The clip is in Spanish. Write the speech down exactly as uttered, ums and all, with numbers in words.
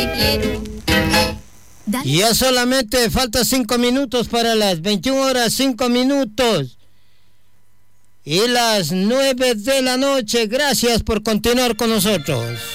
quiero. Y ya solamente falta cinco minutos para las veintiuna horas, cinco minutos. Y las nueve de la noche. Gracias por continuar con nosotros.